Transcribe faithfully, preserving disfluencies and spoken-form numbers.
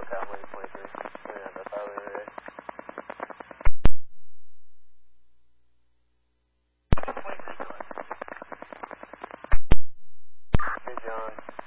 Okay, I'm waiting twenty-three. Yeah, that's highway red. Hey, John.